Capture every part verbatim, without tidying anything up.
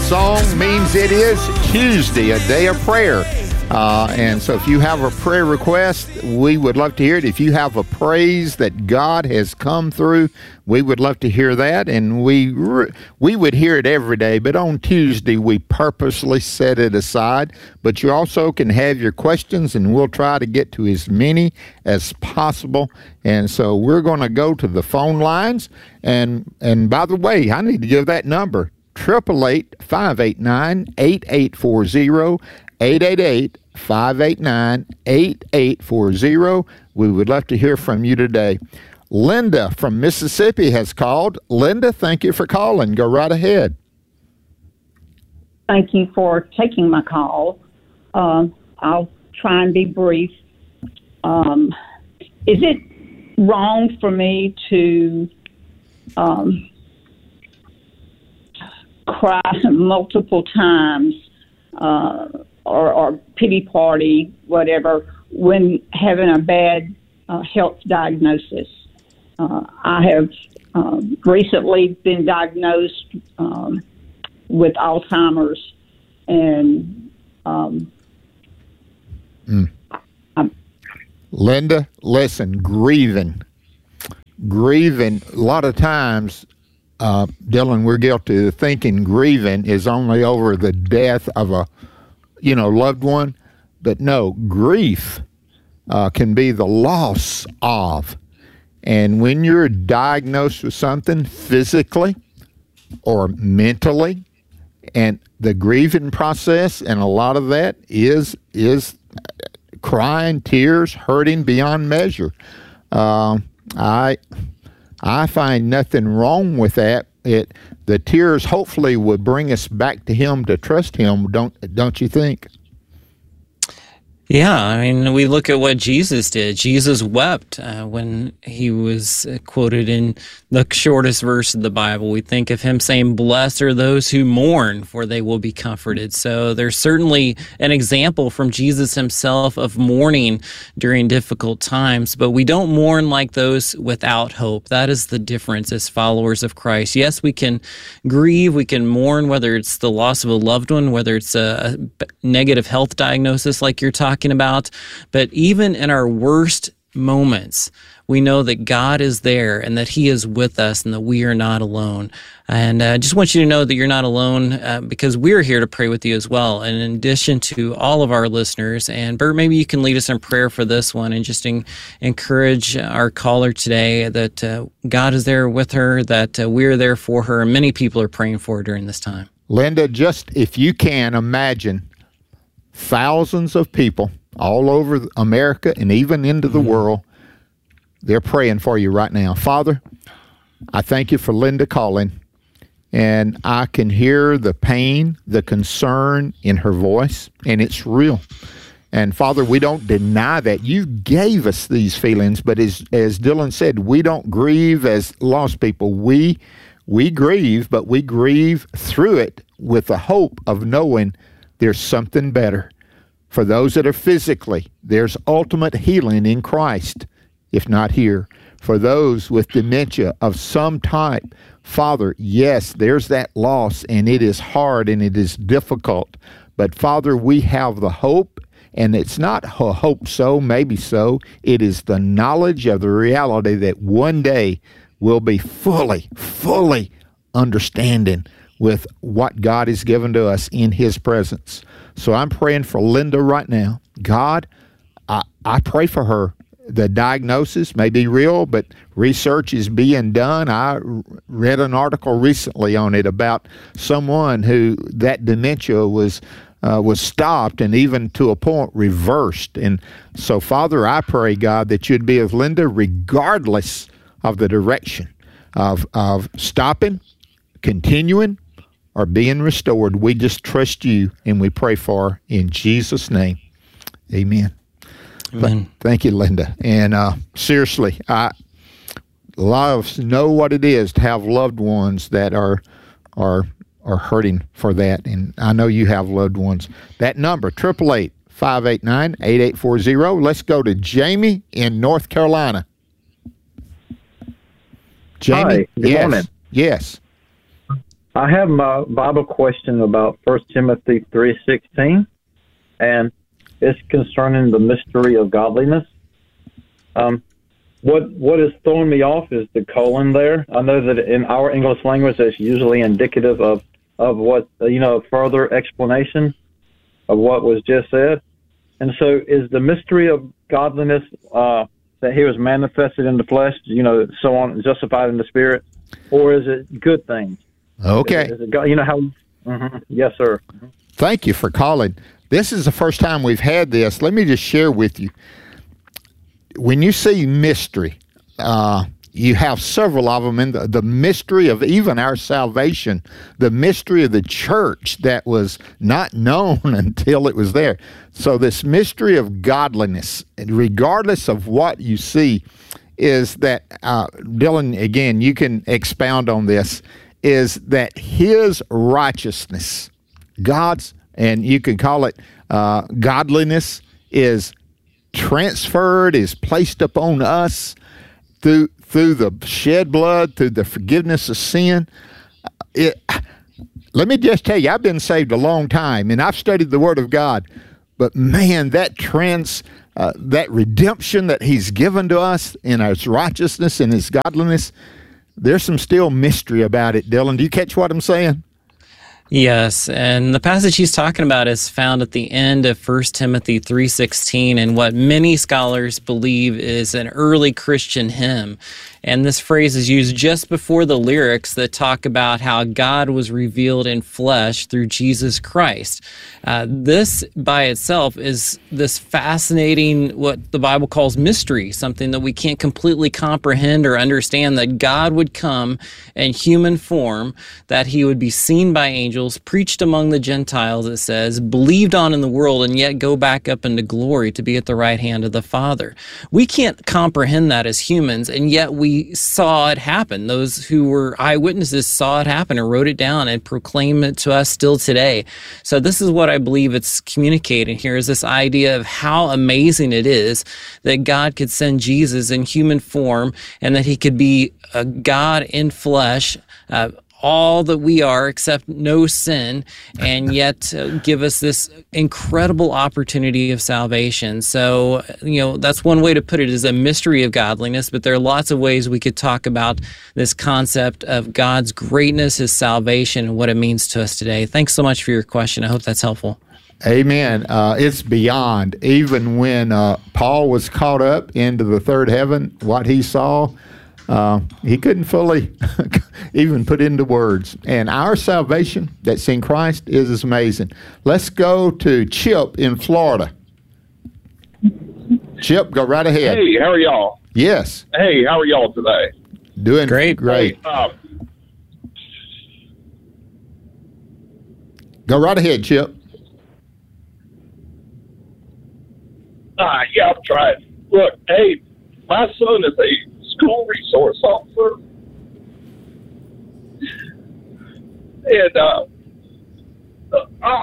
song means it is Tuesday, a day of prayer. Uh, and so if you have a prayer request, we would love to hear it. If you have a praise that God has come through, we would love to hear that. And we we would hear it every day, but on Tuesday, we purposely set it aside. But you also can have your questions, and we'll try to get to as many as possible. And so we're going to go to the phone lines. And, and by the way, I need to give that number, eight eight eight, five eight nine, eight eight four zero, eight eight eight, five eight nine, eight eight four zero. We would love to hear from you today. Linda from Mississippi has called. Linda, thank you for calling. Go right ahead. Thank you for taking my call. Um, I'll try and be brief. Um, is it wrong for me to um, cry multiple times uh, or, or pity party, whatever, when having a bad uh, health diagnosis? Uh, I have um, recently been diagnosed um, with Alzheimer's, and um, mm. I'm, Linda, listen, grieving. Grieving, a lot of times, uh, Dylan, we're guilty of thinking grieving is only over the death of a, you know, loved one. But no, grief uh, can be the loss of. And when you're diagnosed with something physically or mentally, and the grieving process, and a lot of that is is crying, tears, hurting beyond measure. Uh, I I find nothing wrong with that. It the tears hopefully would bring us back to Him to trust Him. Don't don't you think? Yeah, I mean, we look at what Jesus did. Jesus wept uh, when he was quoted in the shortest verse of the Bible. We think of him saying, "Blessed are those who mourn, for they will be comforted." So there's certainly an example from Jesus himself of mourning during difficult times, but we don't mourn like those without hope. That is the difference as followers of Christ. Yes, we can grieve, we can mourn, whether it's the loss of a loved one, whether it's a negative health diagnosis like you're talking about, but even in our worst moments, we know that God is there and that He is with us and that we are not alone. And I uh, just want you to know that you're not alone uh, because we're here to pray with you as well. And in addition to all of our listeners, and Bert, maybe you can lead us in prayer for this one and just en- encourage our caller today that uh, God is there with her, that uh, we're there for her, and many people are praying for her during this time. Linda, just if you can imagine thousands of people all over America and even into the mm-hmm. world, they're praying for you right now. Father, I thank you for Linda calling, and I can hear the pain, the concern in her voice, and it's real. And Father, we don't deny that. You gave us these feelings, but as as Dylan said, we don't grieve as lost people. We we grieve, but we grieve through it with the hope of knowing there's something better. For those that are physically, there's ultimate healing in Christ, if not here. For those with dementia of some type, Father, yes, there's that loss, and it is hard and it is difficult. But Father, we have the hope, and it's not a hope so, maybe so. It is the knowledge of the reality that one day we'll be fully, fully understanding with what God has given to us in His presence. So I'm praying for Linda right now. God, I, I pray for her. The diagnosis may be real, but research is being done. I read an article recently on it about someone who that dementia was uh, was stopped and even to a point reversed. And so, Father, I pray, God, that you'd be with Linda regardless of the direction of of stopping, continuing, or being restored. We just trust you, and we pray for her in Jesus' name. Amen. Amen. Thank you, Linda. And uh, seriously, I, a lot of us know what it is to have loved ones that are are are hurting for that, and I know you have loved ones. That number, eight eight eight, five eight nine, eight eight four zero. Let's go to Jamie in North Carolina. Jamie? Hi, good yes. morning. Yes. I have my Bible question about First Timothy three sixteen, and it's concerning the mystery of godliness. Um, what what is throwing me off is the colon there. I know that in our English language, that's usually indicative of of what you know, further explanation of what was just said. And so, is the mystery of godliness uh, that He was manifested in the flesh, you know, so on, justified in the Spirit, or is it good things? Okay. Is it, is it God, you know how? Mm-hmm. Yes, sir. Thank you for calling. This is the first time we've had this. Let me just share with you. When you see mystery, uh, you have several of them in the, the mystery of even our salvation, the mystery of the church that was not known until it was there. So this mystery of godliness, regardless of what you see, is that, uh, Dylan, again, you can expound on this, is that His righteousness, God's, and you can call it uh, godliness, is transferred, is placed upon us through through the shed blood, through the forgiveness of sin. It, let me just tell you, I've been saved a long time, and I've studied the Word of God, but man, that trans, uh, that redemption that He's given to us in His righteousness and His godliness, there's some still mystery about it, Dylan. Do you catch what I'm saying? Yes, and the passage he's talking about is found at the end of First Timothy three sixteen, and what many scholars believe is an early Christian hymn. And this phrase is used just before the lyrics that talk about how God was revealed in flesh through Jesus Christ. Uh, this by itself is this fascinating, what the Bible calls mystery, something that we can't completely comprehend or understand, that God would come in human form, that He would be seen by angels, preached among the Gentiles, it says, believed on in the world, and yet go back up into glory to be at the right hand of the Father. We can't comprehend that as humans, and yet we saw it happen. Those who were eyewitnesses saw it happen and wrote it down and proclaim it to us still today. So this is what I believe it's communicating here, is this idea of how amazing it is that God could send Jesus in human form, and that He could be a God in flesh, uh, all that we are except no sin, and yet uh, give us this incredible opportunity of salvation. So, you know, that's one way to put it, is a mystery of godliness, but there are lots of ways we could talk about this concept of God's greatness, His salvation, and what it means to us today. Thanks so much for your question. I hope that's helpful. Amen. Uh, it's beyond. Even when uh, Paul was caught up into the third heaven, what he saw, Uh, he couldn't fully even put into words. And our salvation that's in Christ is, is amazing. Let's go to Chip in Florida. Chip, go right ahead. Hey, how are y'all? Yes. Hey, how are y'all today? Doing great. Great. Hey, um, go right ahead, Chip. uh, yeah, I'm trying. Look, hey, my son is a school resource officer, and uh, uh, uh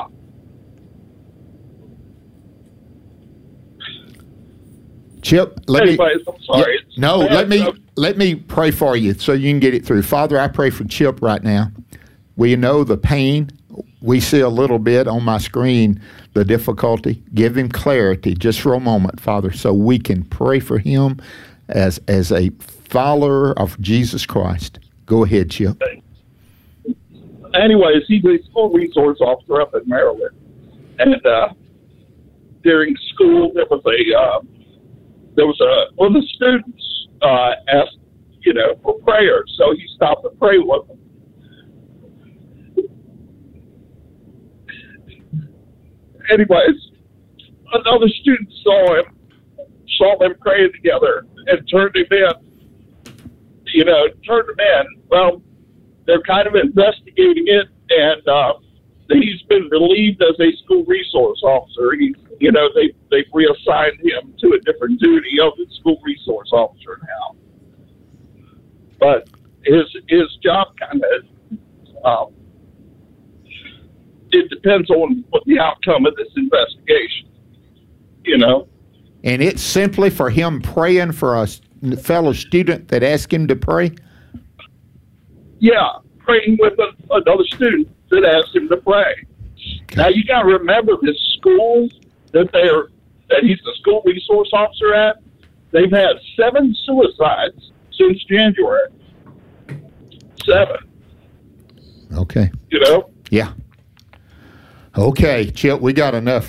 Chip, let anyways, me. I'm sorry. Yeah, no, It's let me bad. let me pray for you so you can get it through. Father, I pray for Chip right now. We know the pain. We see a little bit on my screen, the difficulty. Give him clarity just for a moment, Father, so we can pray for him as as a follower of Jesus Christ. Go ahead, Chip. Anyways, he's a school resource officer up in Maryland, and uh, during school there was a uh, there was a one of the students uh, asked, you know, for prayer, so he stopped to pray with them. Anyways, another student saw him, saw them praying together, and turned him in. You know, turned him in. Well, they're kind of investigating it, and uh, he's been relieved as a school resource officer. He's, you know, they they've reassigned him to a different duty of the school resource officer now. But his his job kind of um, it depends on what the outcome of this investigation. You know. And it's simply for him praying for a fellow student that asked him to pray? Yeah, praying with a, another student that asked him to pray. Okay. Now you got to remember this school that they're that he's the school resource officer at. They've had seven suicides since January. Seven. Okay. You know? Yeah. Okay, Chip, we got enough.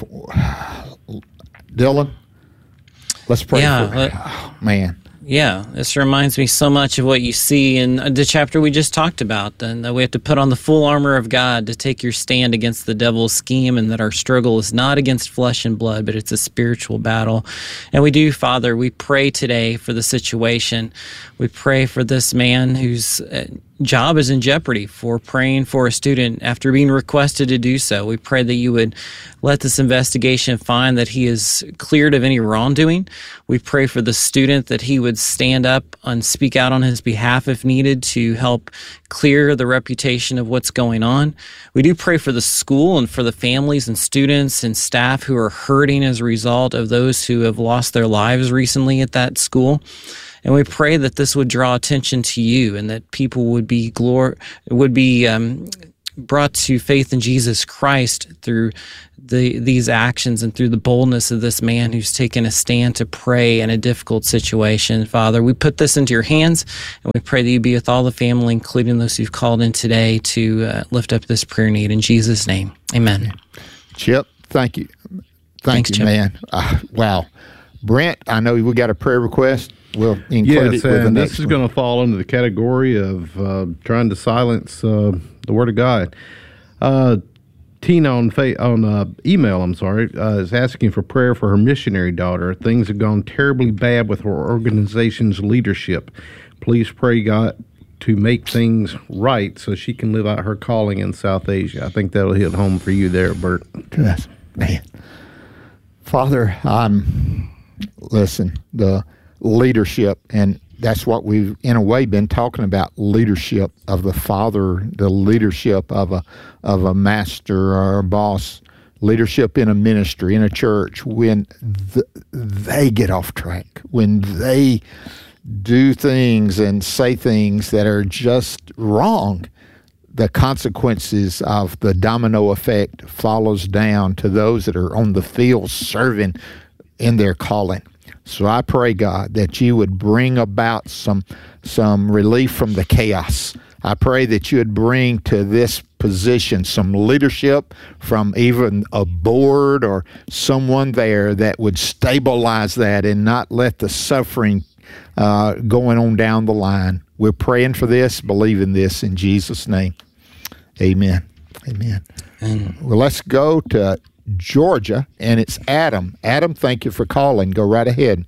Dylan, let's pray yeah, for oh, man. Yeah, this reminds me so much of what you see in the chapter we just talked about, and that we have to put on the full armor of God to take your stand against the devil's scheme, and that our struggle is not against flesh and blood, but it's a spiritual battle. And we do, Father, we pray today for the situation. We pray for this man whose job is in jeopardy for praying for a student after being requested to do so. We pray that you would let this investigation find that he is cleared of any wrongdoing. We pray for the student that he would stand up and speak out on his behalf if needed to help clear the reputation of what's going on. We do pray for the school and for the families and students and staff who are hurting as a result of those who have lost their lives recently at that school. And we pray that this would draw attention to you, and that people would be glor- would be um, brought to faith in Jesus Christ through the these actions and through the boldness of this man who's taken a stand to pray in a difficult situation. Father, we put this into your hands, and we pray that you be with all the family, including those who've called in today, to uh, lift up this prayer need. In Jesus' name, amen. Chip, thank you. Thank Thanks, you, Chip. man. Uh, wow. Brent, I know we got a prayer request. We'll include yes, it with the and next this is one. going to fall under the category of uh, trying to silence uh, the Word of God. Uh, Tina on fa- on uh, email, I'm sorry, uh, is asking for prayer for her missionary daughter. Things have gone terribly bad with her organization's leadership. Please pray God to make things right so she can live out her calling in South Asia. I think that'll hit home for you there, Bert. Yes, man. Father, I'm listen, the leadership, and that's what we've in a way been talking about, leadership of the father, the leadership of a of a master or a boss, leadership in a ministry, in a church. When th- they get off track, when they do things and say things that are just wrong, the consequences of the domino effect follows down to those that are on the field serving in their calling. So I pray, God, that you would bring about some some relief from the chaos. I pray that you would bring to this position some leadership from even a board or someone there that would stabilize that and not let the suffering uh, going on down the line. We're praying for this, believing this in Jesus' name. Amen. Amen. Amen. Well, let's go to Georgia, and it's Adam. Adam, thank you for calling. Go right ahead.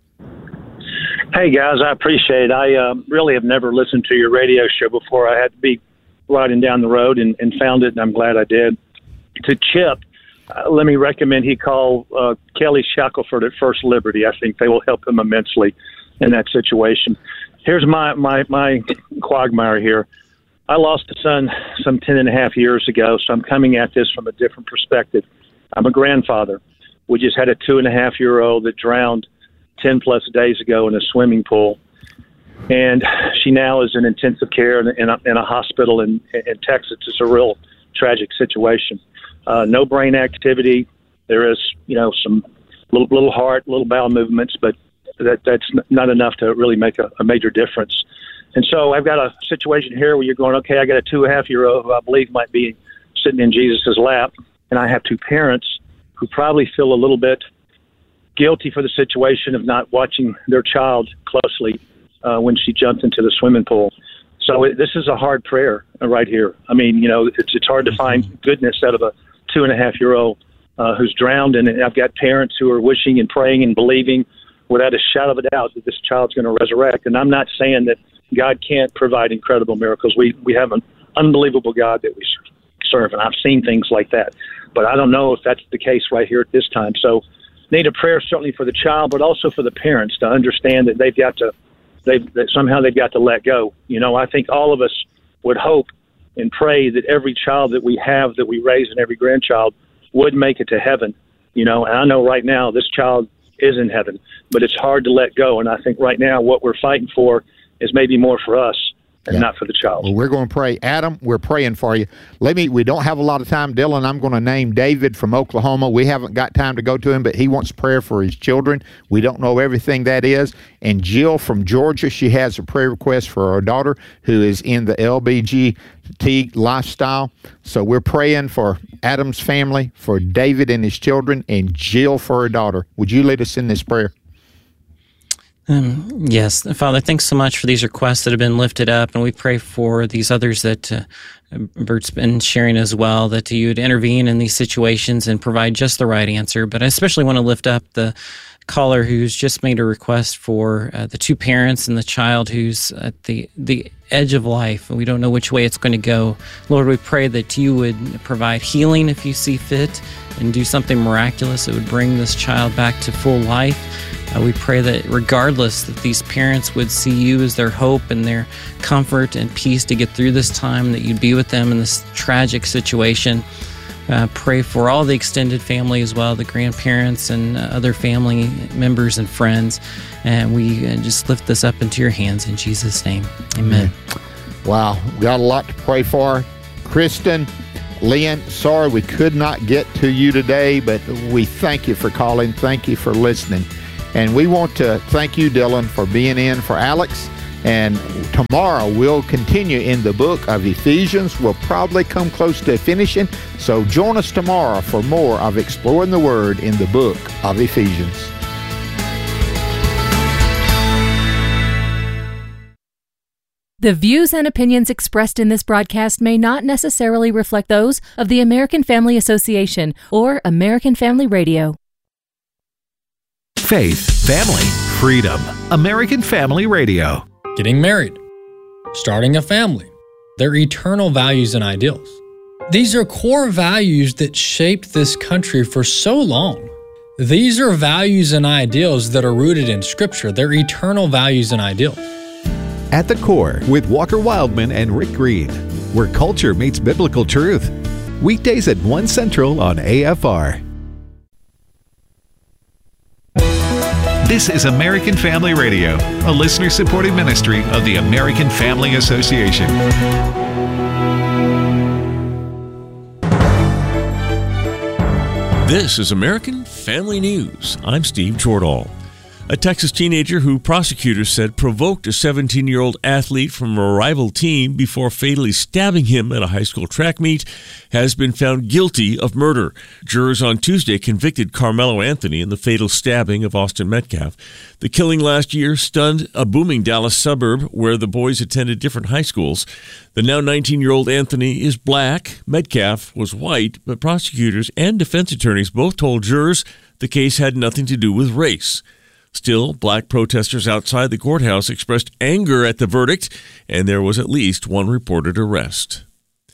Hey, guys, I appreciate it. I uh, really have never listened to your radio show before. I had to be riding down the road and, and found it, and I'm glad I did. To Chip, uh, let me recommend he call uh, Kelly Shackelford at First Liberty. I think they will help him immensely in that situation. Here's my, my, my quagmire here. I lost a son some ten and a half years ago, so I'm coming at this from a different perspective. I'm a grandfather. We just had a two and a half year old that drowned ten plus days ago in a swimming pool. And she now is in intensive care in, in, a, in a hospital in, in Texas. It's a real tragic situation. Uh, no brain activity. There is, you know, some little, little heart, little bowel movements, but that that's not enough to really make a, a major difference. And so I've got a situation here where you're going, okay, I got a two and a half year old who I believe might be sitting in Jesus's lap. And I have two parents who probably feel a little bit guilty for the situation of not watching their child closely uh, when she jumped into the swimming pool. So it, this is a hard prayer right here. I mean, you know, it's, it's hard to find goodness out of a two and a half year old uh, who's drowned. And I've got parents who are wishing and praying and believing without a shadow of a doubt that this child's going to resurrect. And I'm not saying that God can't provide incredible miracles. We, we have an unbelievable God that we serve, and I've seen things like that. But I don't know if that's the case right here at this time. So need a prayer certainly for the child, but also for the parents to understand that they've got to, they've, that somehow they've got to let go. You know, I think all of us would hope and pray that every child that we have, that we raise, and every grandchild would make it to heaven. You know, and I know right now this child is in heaven, but it's hard to let go. And I think right now what we're fighting for is maybe more for us and Yeah. not for the child. Well, we're going to pray. Adam, we're praying for you. Let me, we don't have a lot of time. Dylan, I'm going to name David from Oklahoma. We haven't got time to go to him, but he wants prayer for his children. We don't know everything that is. And Jill from Georgia, she has a prayer request for her daughter who is in the L B G T lifestyle. So we're praying for Adam's family, for David and his children, and Jill for her daughter. Would you lead us in this prayer? Um, yes, Father, thanks so much for these requests that have been lifted up, and we pray for these others that uh, Bert's been sharing as well, that you would intervene in these situations and provide just the right answer. But I especially want to lift up the caller who's just made a request for uh, the two parents and the child who's at the the edge of life, and we don't know which way it's going to go. Lord, we pray that you would provide healing if you see fit and do something miraculous that would bring this child back to full life. Uh, we pray that regardless, that these parents would see you as their hope and their comfort and peace to get through this time, that you'd be with them in this tragic situation. Uh, pray for all the extended family as well, the grandparents and uh, other family members and friends. And we uh, just lift this up into your hands in Jesus' name. Amen. Wow, we got a lot to pray for. Kristen, Lynn, sorry we could not get to you today, but we thank you for calling. Thank you for listening. And we want to thank you, Dylan, for being in for Alex. And tomorrow we'll continue in the book of Ephesians. We'll probably come close to finishing. So join us tomorrow for more of Exploring the Word in the book of Ephesians. The views and opinions expressed in this broadcast may not necessarily reflect those of the American Family Association or American Family Radio. Faith, family, freedom. American Family Radio. Getting married, starting a family, their eternal values and ideals. These are core values that shaped this country for so long. These are values and ideals that are rooted in Scripture. They're eternal values and ideals. At the Core with Walker Wildman and Rick Green, where culture meets biblical truth. Weekdays at one Central on A F R. This is American Family Radio, a listener-supported ministry of the American Family Association. This is American Family News. I'm Steve Jordahl. A Texas teenager who prosecutors said provoked a seventeen-year-old athlete from a rival team before fatally stabbing him at a high school track meet has been found guilty of murder. Jurors on Tuesday convicted Carmelo Anthony in the fatal stabbing of Austin Metcalf. The killing last year stunned a booming Dallas suburb where the boys attended different high schools. The now nineteen-year-old Anthony is black. Metcalf was white, but prosecutors and defense attorneys both told jurors the case had nothing to do with race. Still, black protesters outside the courthouse expressed anger at the verdict, and there was at least one reported arrest.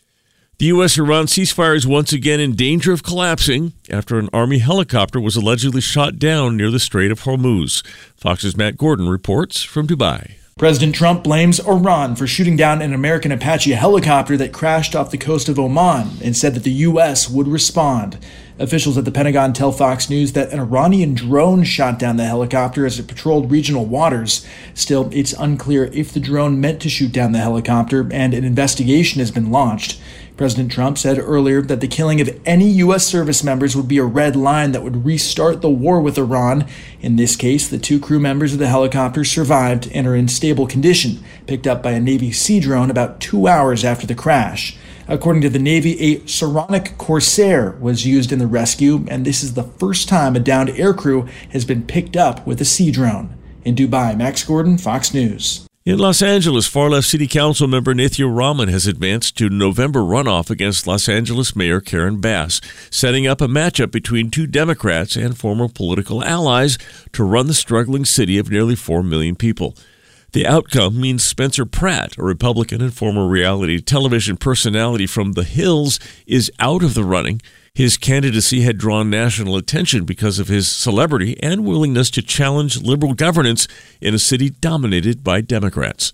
The U S-Iran ceasefire is once again in danger of collapsing after an Army helicopter was allegedly shot down near the Strait of Hormuz. Fox's Matt Gordon reports from Dubai. President Trump blames Iran for shooting down an American Apache helicopter that crashed off the coast of Oman and said that the U S would respond. Officials at the Pentagon tell Fox News that an Iranian drone shot down the helicopter as it patrolled regional waters. Still, it's unclear if the drone meant to shoot down the helicopter, and an investigation has been launched. President Trump said earlier that the killing of any U S service members would be a red line that would restart the war with Iran. In this case, the two crew members of the helicopter survived and are in stable condition, picked up by a Navy Sea drone about two hours after the crash. According to the Navy, a Saronic Corsair was used in the rescue, and this is the first time a downed aircrew has been picked up with a Sea drone. In Dubai, Max Gordon, Fox News. In Los Angeles, far-left City Council member Nithya Raman has advanced to November runoff against Los Angeles Mayor Karen Bass, setting up a matchup between two Democrats and former political allies to run the struggling city of nearly four million people. The outcome means Spencer Pratt, a Republican and former reality television personality from The Hills, is out of the running. His candidacy had drawn national attention because of his celebrity and willingness to challenge liberal governance in a city dominated by Democrats.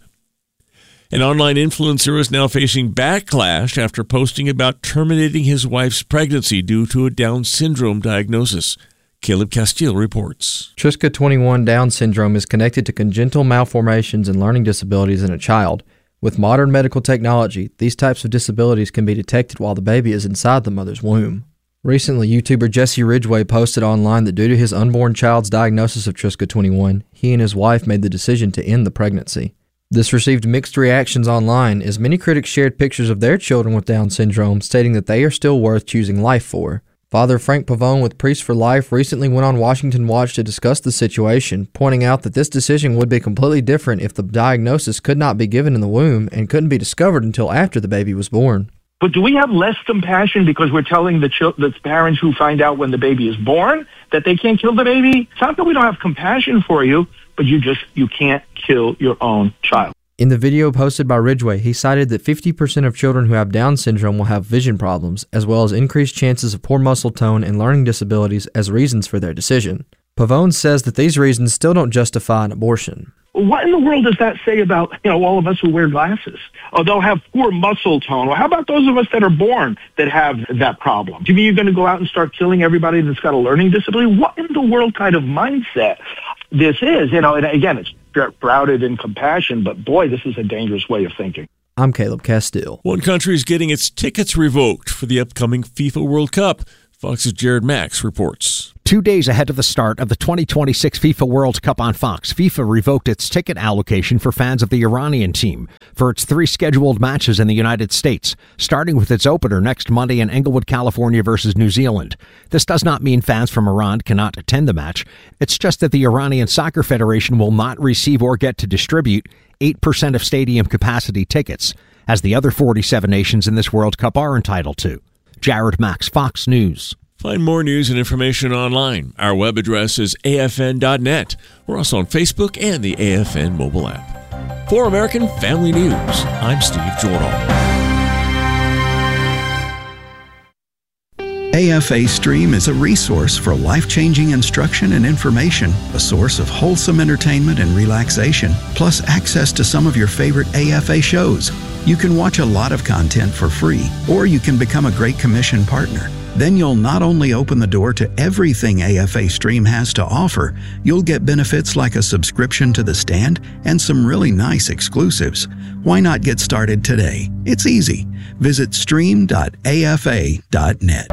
An online influencer is now facing backlash after posting about terminating his wife's pregnancy due to a Down syndrome diagnosis. Caleb Castile reports. Triska twenty-one Down syndrome is connected to congenital malformations and learning disabilities in a child. With modern medical technology, these types of disabilities can be detected while the baby is inside the mother's womb. Recently, YouTuber Jesse Ridgway posted online that due to his unborn child's diagnosis of Triska twenty-one, he and his wife made the decision to end the pregnancy. This received mixed reactions online, as many critics shared pictures of their children with Down syndrome, stating that they are still worth choosing life for. Father Frank Pavone with Priests for Life recently went on Washington Watch to discuss the situation, pointing out that this decision would be completely different if the diagnosis could not be given in the womb and couldn't be discovered until after the baby was born. But do we have less compassion because we're telling the, ch- the parents who find out when the baby is born that they can't kill the baby? It's not that we don't have compassion for you, but you just, you can't kill your own child. In the video posted by Ridgway, he cited that fifty percent of children who have Down syndrome will have vision problems, as well as increased chances of poor muscle tone and learning disabilities as reasons for their decision. Pavone says that these reasons still don't justify an abortion. What in the world does that say about, you know, all of us who wear glasses? Oh, they'll have poor muscle tone. Well, how about those of us that are born that have that problem? Do you mean you're going to go out and start killing everybody that's got a learning disability? What in the world kind of mindset this is? You know, and again, it's shrouded in compassion, but boy, this is a dangerous way of thinking. I'm Caleb Castile. One country is getting its tickets revoked for the upcoming FIFA World Cup. Fox's Jared Max reports. Two days ahead of the start of the twenty twenty-six FIFA World Cup on Fox, FIFA revoked its ticket allocation for fans of the Iranian team for its three scheduled matches in the United States, starting with its opener next Monday in Englewood, California versus New Zealand. This does not mean fans from Iran cannot attend the match. It's just that the Iranian Soccer Federation will not receive or get to distribute eight percent of stadium capacity tickets, as the other forty-seven nations in this World Cup are entitled to. Jared Max, Fox News. Find more news and information online. Our web address is A F N dot net. We're also on Facebook and the A F N mobile app. For American Family News, I'm Steve Jordan. A F A Stream is a resource for life-changing instruction and information, a source of wholesome entertainment and relaxation, plus access to some of your favorite A F A shows. You can watch a lot of content for free, or you can become a Great Commission partner. Then you'll not only open the door to everything A F A Stream has to offer, you'll get benefits like a subscription to The Stand and some really nice exclusives. Why not get started today? It's easy. Visit stream dot A F A dot net.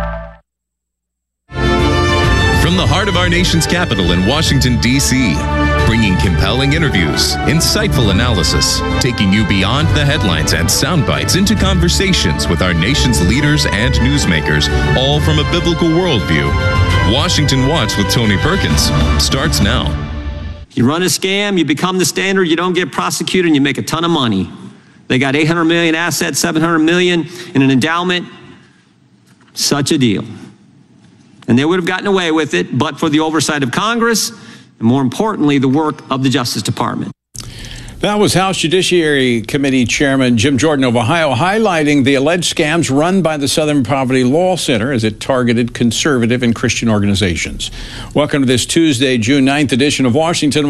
From the heart of our nation's capital in Washington, D C, bringing compelling interviews, insightful analysis, taking you beyond the headlines and sound bites into conversations with our nation's leaders and newsmakers, all from a biblical worldview. Washington Watch with Tony Perkins starts now. You run a scam, you become the standard, you don't get prosecuted, and you make a ton of money. They got eight hundred million assets, seven hundred million in an endowment. Such a deal. And they would have gotten away with it, but for the oversight of Congress, and more importantly, the work of the Justice Department. That was House Judiciary Committee Chairman Jim Jordan of Ohio highlighting the alleged scams run by the Southern Poverty Law Center as it targeted conservative and Christian organizations. Welcome to this Tuesday, June ninth edition of Washington.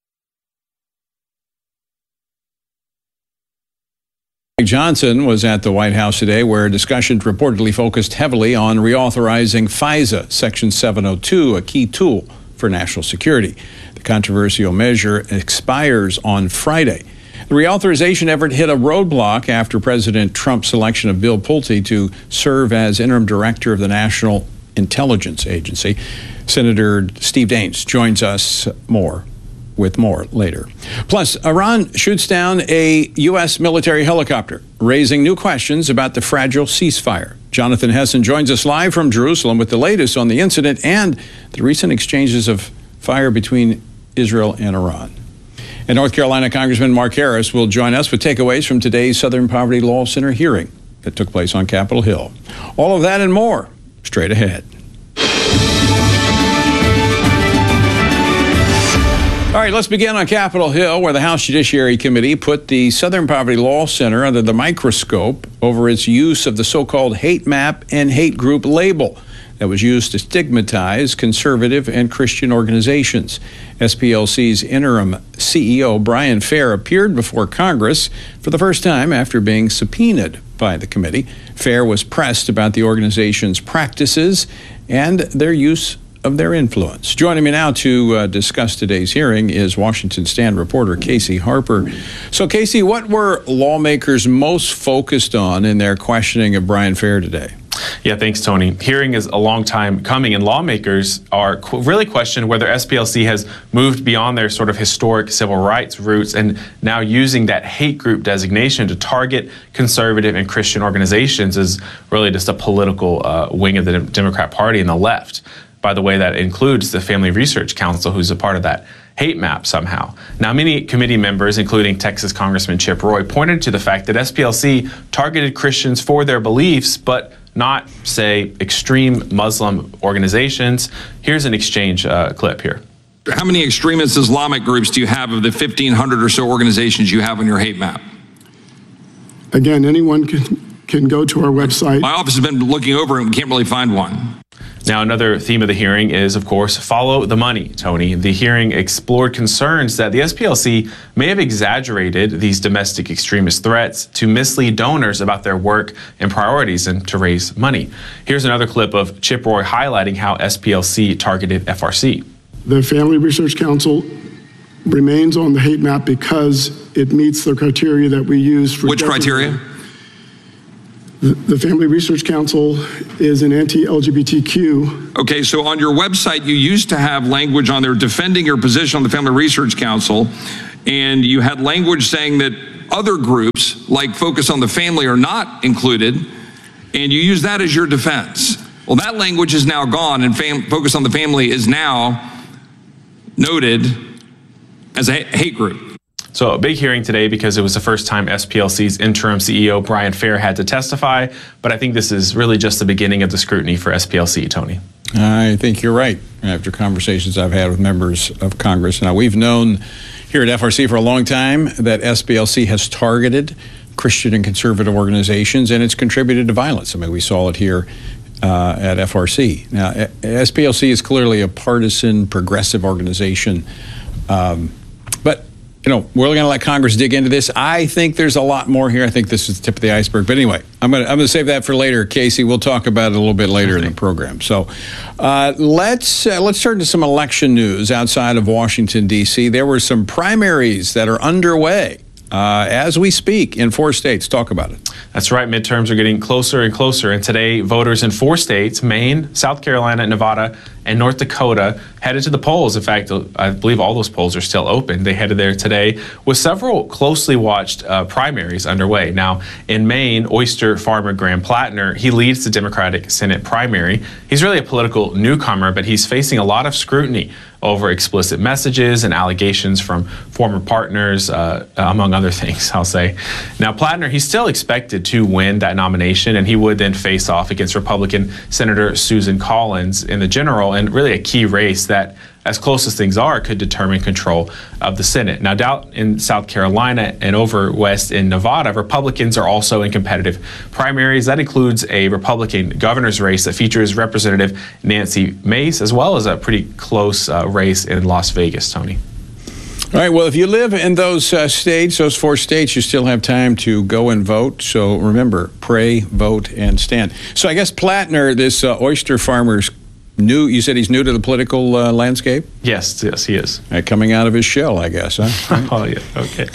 Johnson was at the White House today, where discussions reportedly focused heavily on reauthorizing FISA Section seven oh two, a key tool for national security. The controversial measure expires on Friday. The reauthorization effort hit a roadblock after President Trump's selection of Bill Pulte to serve as interim director of the National Intelligence Agency. Senator Steve Daines joins us more. with more later. Plus, Iran shoots down a U S military helicopter, raising new questions about the fragile ceasefire. Jonathan Hessen joins us live from Jerusalem with the latest on the incident and the recent exchanges of fire between Israel and Iran. And North Carolina Congressman Mark Harris will join us with takeaways from today's Southern Poverty Law Center hearing that took place on Capitol Hill. All of that and more straight ahead. All right, let's begin on Capitol Hill, where the House Judiciary Committee put the Southern Poverty Law Center under the microscope over its use of the so-called hate map and hate group label that was used to stigmatize conservative and Christian organizations. S P L C's interim C E O, Brian Fair, appeared before Congress for the first time after being subpoenaed by the committee. Fair was pressed about the organization's practices and their use of their influence. Joining me now to uh, discuss today's hearing is Washington Stand reporter Casey Harper. So, Casey, what were lawmakers most focused on in their questioning of Brian Fair today? Yeah, thanks, Tony. Hearing is a long time coming, and lawmakers are qu- really questioning whether S P L C has moved beyond their sort of historic civil rights roots and now using that hate group designation to target conservative and Christian organizations is really just a political uh, wing of the Democrat Party and the left. By the way, that includes the Family Research Council, who's a part of that hate map somehow. Now, many committee members, including Texas Congressman Chip Roy, pointed to the fact that S P L C targeted Christians for their beliefs, but not, say, extreme Muslim organizations. Here's an exchange uh, clip here. How many extremist Islamic groups do you have of the fifteen hundred or so organizations you have on your hate map? Again, anyone can, can go to our website. My office has been looking over and we can't really find one. Now, another theme of the hearing is, of course, follow the money, Tony. The hearing explored concerns that the S P L C may have exaggerated these domestic extremist threats to mislead donors about their work and priorities and to raise money. Here's another clip of Chip Roy highlighting how S P L C targeted F R C. The Family Research Council remains on the hate map because it meets the criteria that we use for... Which criteria? The, the Family Research Council is an anti-L G B T Q. Okay, so on your website, you used to have language on there defending your position on the Family Research Council, and you had language saying that other groups, like Focus on the Family, are not included, and you use that as your defense. Well, that language is now gone, and fam- Focus on the Family is now noted as a hate group. So a big hearing today because it was the first time S P L C's interim C E O, Brian Fair, had to testify. But I think this is really just the beginning of the scrutiny for S P L C, Tony. I think you're right, after conversations I've had with members of Congress. Now, we've known here at F R C for a long time that S P L C has targeted Christian and conservative organizations, and it's contributed to violence. I mean, we saw it here uh, at F R C. Now, S P L C is clearly a partisan, progressive organization. Um, but You know, we're going to let Congress dig into this. I think there's a lot more here. I think this is the tip of the iceberg. But anyway, I'm going to I'm going to save that for later, Casey. We'll talk about it a little bit later in the program. So uh, let's uh, let's turn to some election news outside of Washington, D C. There were some primaries that are underway uh, as we speak in four states. Talk about it. That's right. Midterms are getting closer and closer. And today, voters in four states, Maine, South Carolina, Nevada, and North Dakota, headed to the polls. In fact, I believe all those polls are still open. They headed there today with several closely watched uh, primaries underway. Now, in Maine, oyster farmer Graham Plattner, he leads the Democratic Senate primary. He's really a political newcomer, but he's facing a lot of scrutiny over explicit messages and allegations from former partners, uh, among other things, I'll say. Now, Plattner, he's still expected to win that nomination, and he would then face off against Republican Senator Susan Collins in the general, and really a key race that, as close as things are, could determine control of the Senate. Now, down in South Carolina and over west in Nevada, Republicans are also in competitive primaries. That includes a Republican governor's race that features Representative Nancy Mace, as well as a pretty close uh, race in Las Vegas, Tony. All right, well, if you live in those uh, states, those four states, you still have time to go and vote. So remember, pray, vote, and stand. So I guess Plattner, this uh, oyster farmer's new, you said he's new to the political uh, landscape? Yes, yes, he is. Uh, coming out of his shell, I guess, huh? Oh, yeah, okay.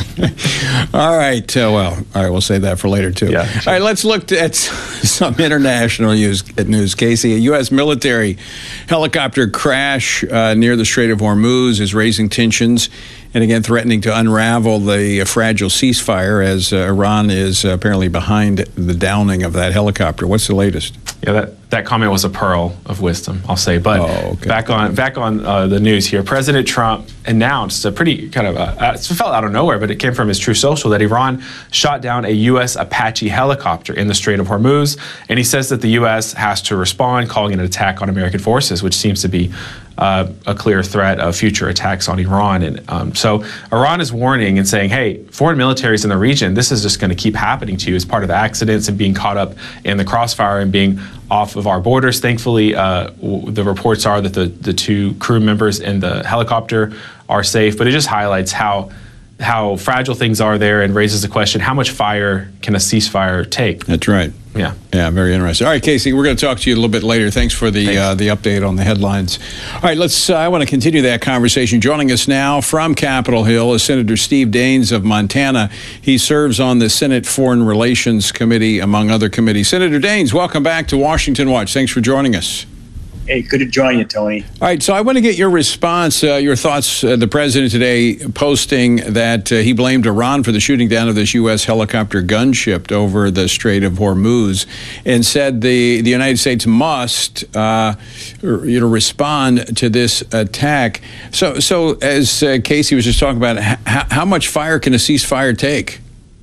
All right, uh, well, all right, we'll save that for later, too. Yeah, sure. All right, let's look at some international news, news. Casey, a U S military helicopter crash uh, near the Strait of Hormuz is raising tensions and again threatening to unravel the uh, fragile ceasefire as uh, Iran is uh, apparently behind the downing of that helicopter. What's the latest? Yeah, that, that comment was a pearl of wisdom, I'll say. But oh, okay. back on back on uh, the news here, President Trump announced a pretty kind of, uh, it felt out of nowhere, but it came from his Truth Social, that Iran shot down a U S Apache helicopter in the Strait of Hormuz. And he says that the U S has to respond, calling it an attack on American forces, which seems to be Uh, a clear threat of future attacks on Iran. And um, so Iran is warning and saying, hey, foreign militaries in the region, this is just going to keep happening to you as part of the accidents and being caught up in the crossfire and being off of our borders. Thankfully, uh, w- the reports are that the, the two crew members in the helicopter are safe, but it just highlights how how fragile things are there, and raises the question: how much fire can a ceasefire take? That's right. Yeah. Yeah, very interesting. All right, Casey, we're going to talk to you a little bit later. Thanks for the uh, the update on the headlines. All right, let's. Uh, I want to continue that conversation. Joining us now from Capitol Hill is Senator Steve Daines of Montana. He serves on the Senate Foreign Relations Committee, among other committees. Senator Daines, welcome back to Washington Watch. Thanks for joining us. Hey, good to join you, Tony. All right, so I want to get your response, uh, your thoughts. Uh, the president today posting that uh, he blamed Iran for the shooting down of this U S helicopter gunship over the Strait of Hormuz, and said the, the United States must, uh, you know, respond to this attack. So, so as uh, Casey was just talking about, h- how much fire can a ceasefire take?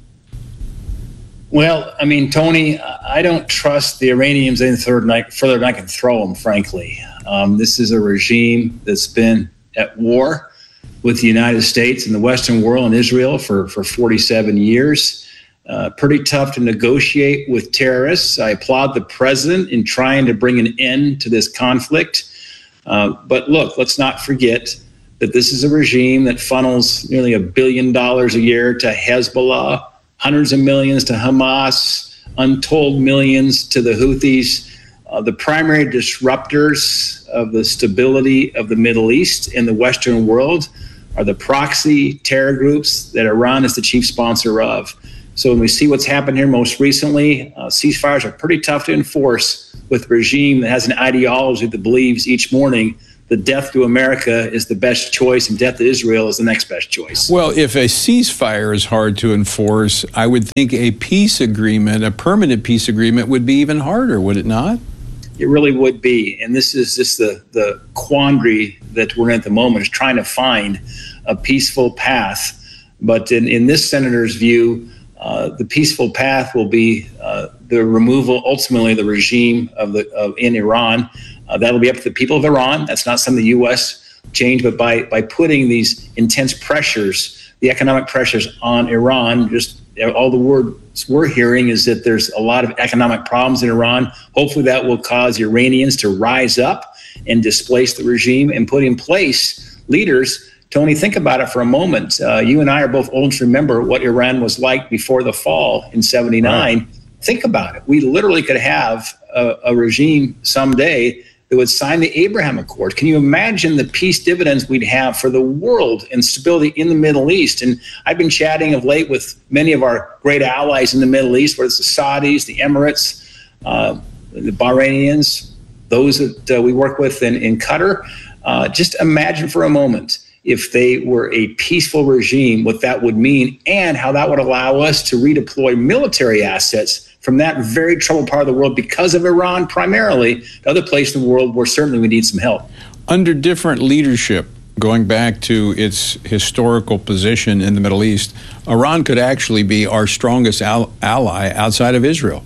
Well, I mean, Tony, I don't trust the Iranians any further than I can throw them, frankly. Um, this is a regime that's been at war with the United States and the Western world and Israel for, for forty-seven years. Uh, pretty tough to negotiate with terrorists. I applaud the president in trying to bring an end to this conflict. Uh, but look, let's not forget that this is a regime that funnels nearly a billion dollars a year to Hezbollah, hundreds of millions to Hamas, untold millions to the Houthis. Uh, the primary disruptors of the stability of the Middle East and the Western world are the proxy terror groups that Iran is the chief sponsor of. So when we see what's happened here most recently, uh, ceasefires are pretty tough to enforce with a regime that has an ideology that believes each morning the death to America is the best choice and death to Israel is the next best choice. Well, if a ceasefire is hard to enforce, I would think a peace agreement, a permanent peace agreement, would be even harder, would it not? It really would be. And this is just the, the quandary that we're in at the moment, is trying to find a peaceful path. But in, in this senator's view, uh, the peaceful path will be uh, the removal, ultimately, the regime of the of, in Iran. Uh, that'll be up to the people of Iran. That's not something the U S changed, but by, by putting these intense pressures, the economic pressures on Iran, just all the words we're hearing is that there's a lot of economic problems in Iran. Hopefully that will cause the Iranians to rise up and displace the regime and put in place leaders. Tony, think about it for a moment. Uh, you and I are both old to remember what Iran was like before the fall in seventy-nine. Right. Think about it. We literally could have a, a regime someday that would sign the Abraham Accords. Can you imagine the peace dividends we'd have for the world and stability in the Middle East? And I've been chatting of late with many of our great allies in the Middle East, whether it's the Saudis, the Emirates, uh, the Bahrainians, those that uh, we work with in, in Qatar. Uh, just imagine for a moment if they were a peaceful regime, what that would mean and how that would allow us to redeploy military assets from that very troubled part of the world because of Iran primarily, to other places in the world where certainly we need some help. Under different leadership, going back to its historical position in the Middle East, Iran could actually be our strongest al- ally outside of Israel.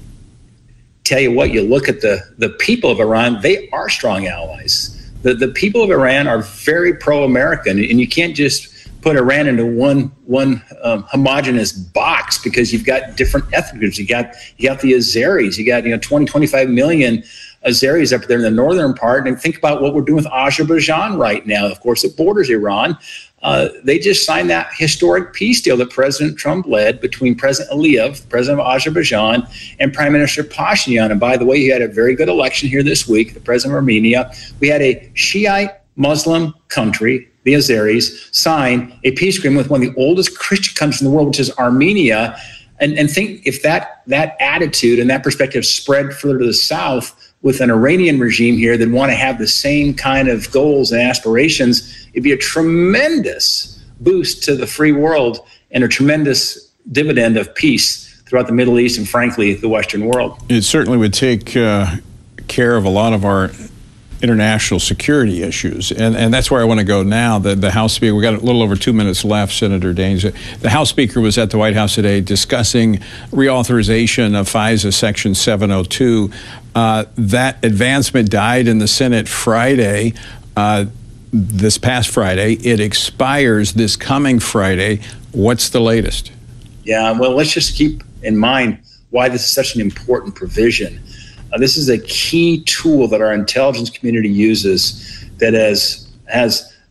Tell you what, you look at the, the people of Iran, they are strong allies. The, the people of Iran are very pro-American, and you can't just put Iran into one one um, homogenous box because you've got different ethnic groups. You got you got the Azeris. You got you know twenty, twenty-five million Azeris up there in the northern part. And think about what we're doing with Azerbaijan right now. Of course, it borders Iran. Uh, they just signed that historic peace deal that President Trump led between President Aliyev, president of Azerbaijan, and Prime Minister Pashinyan. And by the way, he had a very good election here this week, the president of Armenia. We had a Shiite Muslim country, the Azeris, sign a peace agreement with one of the oldest Christian countries in the world, which is Armenia. And, and think if that that attitude and that perspective spread further to the south with an Iranian regime here that want to have the same kind of goals and aspirations, it'd be a tremendous boost to the free world and a tremendous dividend of peace throughout the Middle East and, frankly, the Western world. It certainly would take uh, care of a lot of our international security issues. And and that's where I want to go now. The, the House Speaker, we got a little over two minutes left, Senator Daines. The House Speaker was at the White House today discussing reauthorization of FISA Section seven oh two. Uh, that advancement died in the Senate Friday, uh, this past Friday. It expires this coming Friday. What's the latest? Yeah, well, let's just keep in mind why this is such an important provision. Uh, this is a key tool that our intelligence community uses that has has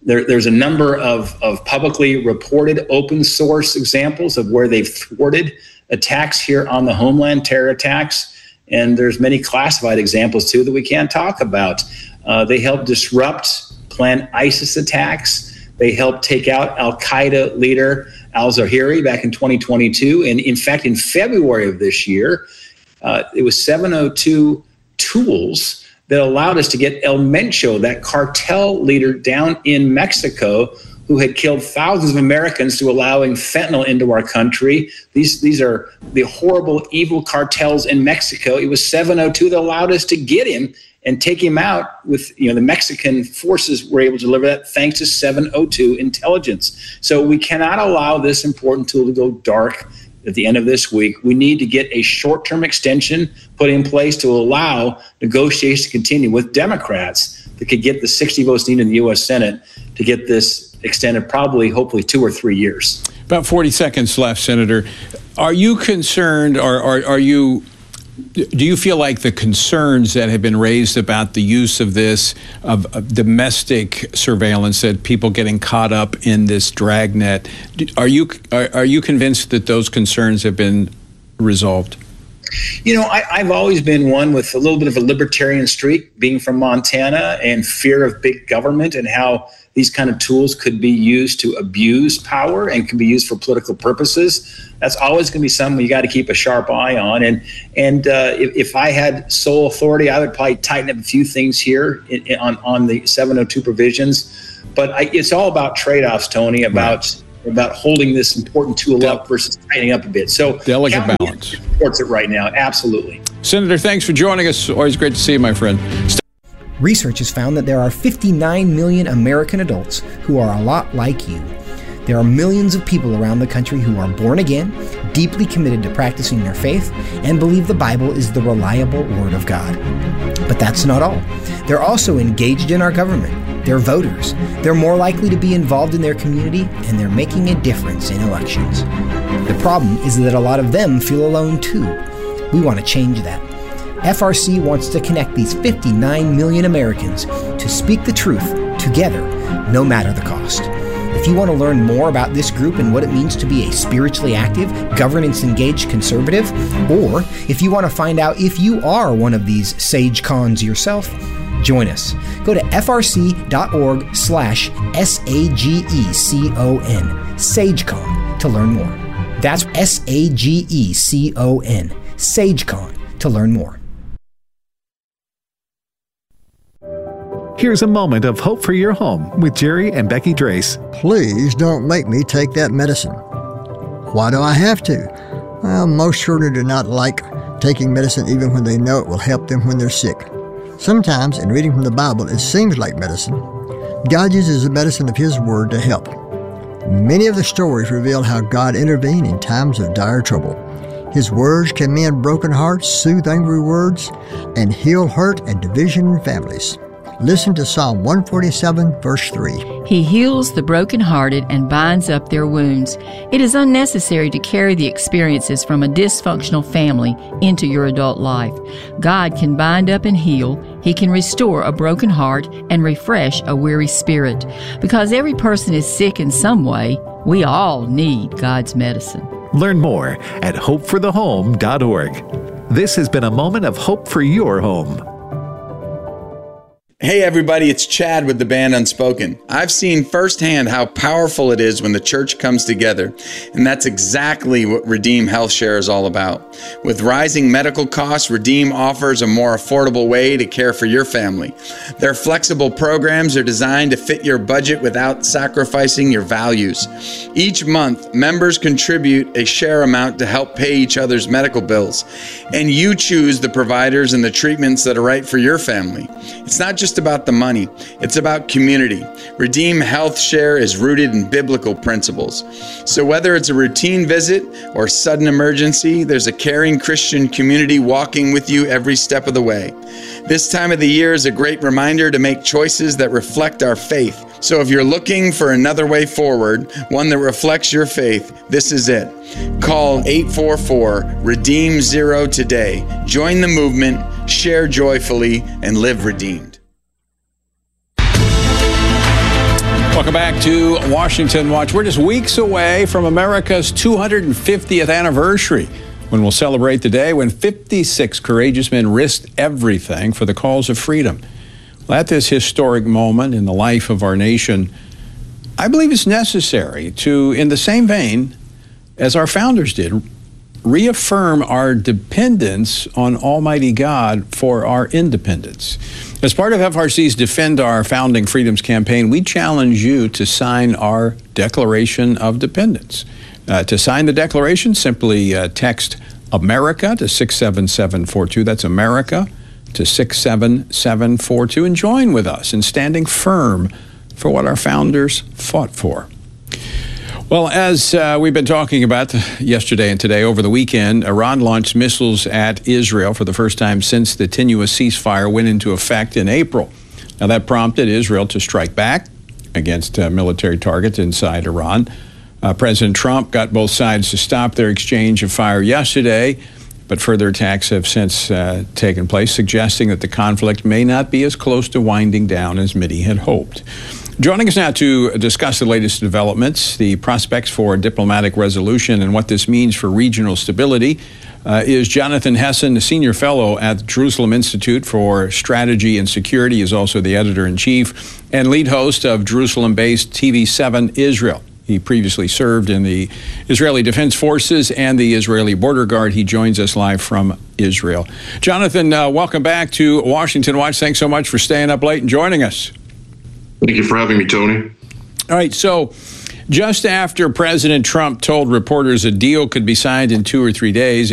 There, there's a number of, of publicly reported open source examples of where they've thwarted attacks here on the homeland, terror attacks. And there's many classified examples, too, that we can't talk about. Uh, they helped disrupt, plan ISIS attacks. They helped take out al-Qaeda leader al-Zawahiri back in twenty twenty-two. And in fact, in February of this year, uh, it was seven oh two tools that allowed us to get El Mencho, that cartel leader down in Mexico, who had killed thousands of Americans through allowing fentanyl into our country. These these are the horrible, evil cartels in Mexico. It was seven oh two that allowed us to get him and take him out with, you know, the Mexican forces were able to deliver that thanks to seven oh two intelligence. So we cannot allow this important tool to go dark at the end of this week. We need to get a short-term extension put in place to allow negotiations to continue with Democrats that could get the sixty votes needed in the U S Senate to get this extended probably, hopefully, two or three years. About forty seconds left, Senator. Are you concerned, or are, are you, do you feel like the concerns that have been raised about the use of this, of, of domestic surveillance, that people getting caught up in this dragnet, are you are, are you convinced that those concerns have been resolved? You know, I, I've always been one with a little bit of a libertarian streak, being from Montana, and fear of big government and how these kind of tools could be used to abuse power and can be used for political purposes. That's always going to be something you got to keep a sharp eye on. And and uh, if, if I had sole authority, I would probably tighten up a few things here in, in, on, on the seven oh two provisions. But I, it's all about trade-offs, Tony, about right. about holding this important tool Del- up versus tightening up a bit. So delicate balance. Supports it right now, absolutely. Senator, thanks for joining us. Always great to see you, my friend. St- Research has found that there are fifty-nine million American adults who are a lot like you. There are millions of people around the country who are born again, deeply committed to practicing their faith, and believe the Bible is the reliable Word of God. But that's not all. They're also engaged in our government. They're voters. They're more likely to be involved in their community, and they're making a difference in elections. The problem is that a lot of them feel alone too. We want to change that. F R C wants to connect these fifty-nine million Americans to speak the truth together, no matter the cost. If you want to learn more about this group and what it means to be a spiritually active, governance-engaged conservative, or if you want to find out if you are one of these sage cons yourself, join us. Go to frc.org slash S-A-G-E-C-O-N, SageCon, to learn more. That's S A G E C O N, SageCon, to learn more. Here's a moment of hope for your home with Jerry and Becky Drace. Please don't make me take that medicine. Why do I have to? Well, most children do not like taking medicine even when they know it will help them when they're sick. Sometimes, in reading from the Bible, it seems like medicine. God uses the medicine of His Word to help. Many of the stories reveal how God intervened in times of dire trouble. His words can mend broken hearts, soothe angry words, and heal hurt and division in families. Listen to Psalm one forty-seven, verse three. He heals the brokenhearted and binds up their wounds. It is unnecessary to carry the experiences from a dysfunctional family into your adult life. God can bind up and heal. He can restore a broken heart and refresh a weary spirit. Because every person is sick in some way, we all need God's medicine. Learn more at hope for the home dot org. This has been a moment of hope for your home. Hey everybody, it's Chad with the band Unspoken. I've seen firsthand how powerful it is when the church comes together, and that's exactly what Redeem Health Share is all about. With rising medical costs, Redeem offers a more affordable way to care for your family. Their flexible programs are designed to fit your budget without sacrificing your values. Each month, members contribute a share amount to help pay each other's medical bills, and you choose the providers and the treatments that are right for your family. It's not just about the money, it's about community. Redeem Health Share is rooted in biblical principles. So whether it's a routine visit or sudden emergency, there's a caring Christian community walking with you every step of the way. This time of the year is a great reminder to make choices that reflect our faith. So if you're looking for another way forward, one that reflects your faith, this is it. Call eight four four, REDEEM zero today. Join the movement, share joyfully, and live redeemed. Welcome back to Washington Watch. We're just weeks away from America's two hundred fiftieth anniversary, when we'll celebrate the day when fifty-six courageous men risked everything for the cause of freedom. Well, at this historic moment in the life of our nation, I believe it's necessary to, in the same vein as our founders did, reaffirm our dependence on Almighty God for our independence. As part of F R C's Defend Our Founding Freedoms campaign, we challenge you to sign our Declaration of Dependence. Uh, to sign the declaration, simply uh, text America to six seven seven four two. That's America to six seven seven four two, and join with us in standing firm for what our founders fought for. Well, as uh, we've been talking about yesterday and today, over the weekend, Iran launched missiles at Israel for the first time since the tenuous ceasefire went into effect in April. Now, that prompted Israel to strike back against uh, military targets inside Iran. Uh, President Trump got both sides to stop their exchange of fire yesterday, but further attacks have since uh, taken place, suggesting that the conflict may not be as close to winding down as many had hoped. Joining us now to discuss the latest developments, the prospects for diplomatic resolution, and what this means for regional stability, uh, is Jonathan Hessen, a senior fellow at the Jerusalem Institute for Strategy and Security. He is also the editor-in-chief and lead host of Jerusalem-based T V seven Israel. He previously served in the Israeli Defense Forces and the Israeli Border Guard. He joins us live from Israel. Jonathan, uh, welcome back to Washington Watch. Thanks so much for staying up late and joining us. Thank you for having me, Tony. All right, so just after President Trump told reporters a deal could be signed in two or three days,